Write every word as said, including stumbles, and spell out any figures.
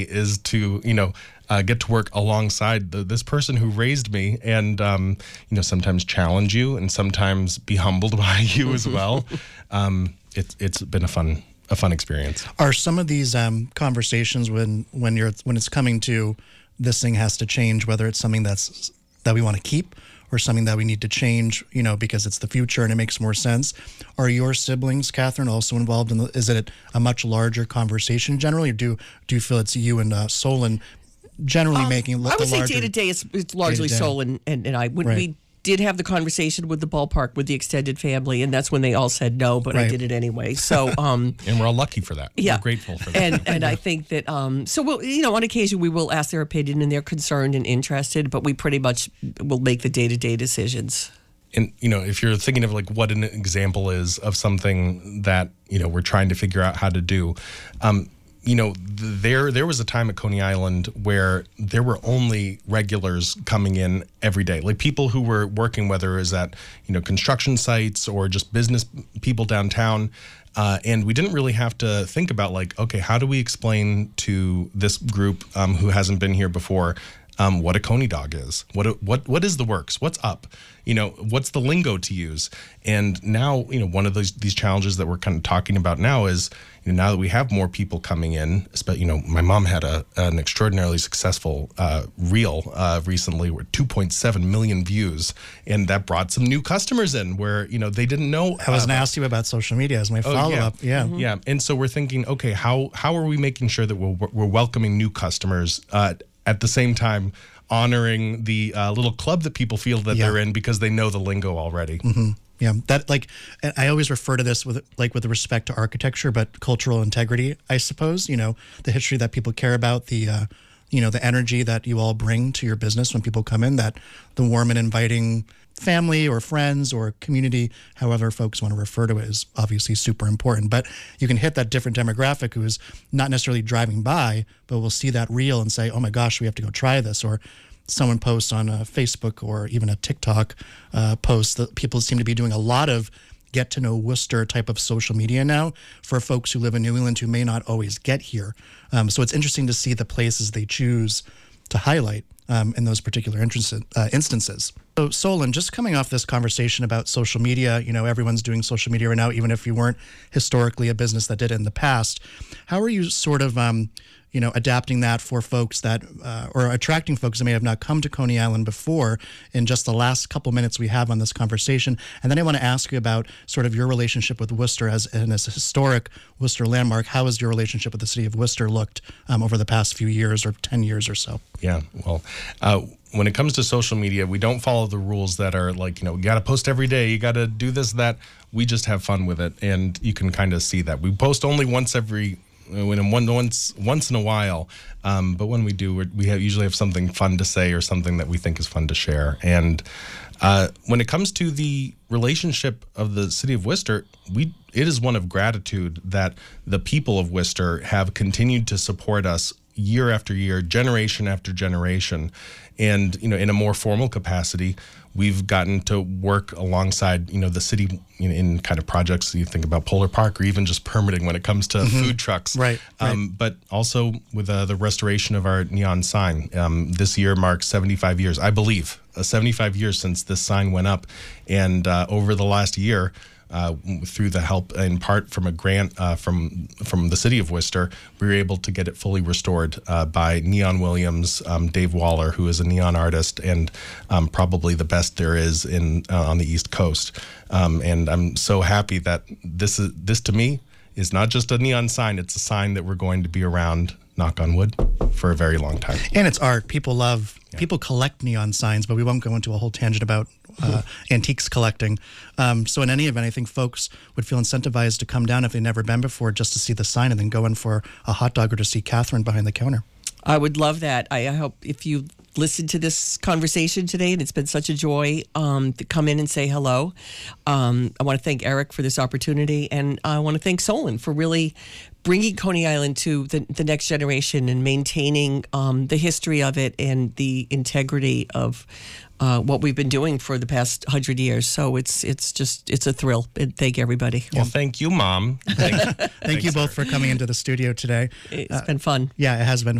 me is to, you know, uh, get to work alongside the, this person who raised me and, um, you know, sometimes challenge you and sometimes be humbled by you as well. Um, it's it's been a fun a fun experience. Are some of these um, conversations when when you're when it's coming to this thing has to change, whether it's something that's that we want to keep or something that we need to change, you know, because it's the future and it makes more sense. Are your siblings, Catherine, also involved in the, is it a much larger conversation generally, or do do you feel it's you and uh, Solon generally um, making I would the say larger, day to day it's, it's largely day-to-day. Solon and, and I. When Right. we did have the conversation with the ballpark with the extended family, and that's when they all said no, but I Right. did it anyway. So, um, And we're all lucky for that. yeah, We're grateful for that. And and I think that um, so we'll you know on occasion we will ask their opinion and they're concerned and interested, but we pretty much will make the day to day decisions. And, you know, if you're thinking of like what an example is of something that, you know, we're trying to figure out how to do, um, you know, there there was a time at Coney Island where there were only regulars coming in every day, like people who were working, whether it was at, you know, construction sites or just business people downtown. Uh, and we didn't really have to think about like, okay, how do we explain to this group um, who hasn't been here before um, what a Coney dog is? What what what is the works? What's up? You know, what's the lingo to use? And now, you know, one of those these challenges that we're kind of talking about now is, you know, now that we have more people coming in, you know, my mom had a an extraordinarily successful uh, reel uh, recently with two point seven million views, and that brought some new customers in where, you know, they didn't know. I was uh, going to ask you about social media as my Oh, follow yeah. up. Yeah. Mm-hmm. Yeah. And so we're thinking, okay, how how are we making sure that we're, we're welcoming new customers uh, at the same time honoring the uh, little club that people feel that Yeah. they're in because they know the lingo already. Mm-hmm. Yeah, that like and I always refer to this with like with respect to architecture, but cultural integrity, I suppose. You know, the history that people care about, the uh, you know, the energy that you all bring to your business when people come in, that the warm and inviting family or friends or community, however folks want to refer to it, is obviously super important. But you can hit that different demographic who is not necessarily driving by, but will see that reel and say, oh my gosh, we have to go try this. Or someone posts on a Facebook or even a TikTok uh, post that people seem to be doing a lot of get to know Worcester type of social media now for folks who live in New England who may not always get here. Um, so it's interesting to see the places they choose to highlight um, in those particular interest, uh, instances. So Solon, just coming off this conversation about social media, you know, everyone's doing social media right now, even if you weren't historically a business that did it in the past. How are you sort of, um, you know, adapting that for folks that, uh, or attracting folks that may have not come to Coney Island before in just the last couple minutes we have on this conversation? And then I want to ask you about sort of your relationship with Worcester as, and as a historic Worcester landmark. How has your relationship with the city of Worcester looked um, over the past few years or ten years or so? Yeah, well, uh, when it comes to social media, we don't follow the rules that are like, you know, you got to post every day, you got to do this, that. We just have fun with it, and you can kind of see that. We post only once every when one once once in a while, um, but when we do, we're, we have, usually have something fun to say or something that we think is fun to share. And uh, when it comes to the relationship of the city of Worcester, we it is one of gratitude that the people of Worcester have continued to support us year after year, generation after generation. And, you know, in a more formal capacity, we've gotten to work alongside, you know, the city in, in kind of projects. You think about Polar Park or even just permitting when it comes to mm-hmm. food trucks. Right, right. Um, but also with uh, the restoration of our neon sign. Um, this year marks seventy-five years, I believe, uh, seventy-five years since this sign went up. And uh, over the last year, Uh, through the help in part from a grant uh, from from the city of Worcester, we were able to get it fully restored uh, by Neon Williams, um, Dave Waller, who is a neon artist and um, probably the best there is in uh, on the East Coast. Um, and I'm so happy that this is this to me is not just a neon sign; it's a sign that we're going to be around, knock on wood, for a very long time. And it's art. People love, yeah. people collect neon signs, but we won't go into a whole tangent about uh, antiques collecting. Um, so in any event, I think folks would feel incentivized to come down if they've never been before just to see the sign and then go in for a hot dog or to see Catherine behind the counter. I would love that. I, I hope if you listen to this conversation today, and it's been such a joy um, to come in and say hello. Um, I want to thank Eric for this opportunity, and I want to thank Solon for really bringing Coney Island to the, the next generation and maintaining um, the history of it and the integrity of uh, what we've been doing for the past hundred years. So it's it's just it's a thrill. And thank everybody. Well, thank you, Mom. Thank, thank you both for coming into the studio today. It's uh, been fun. Yeah, it has been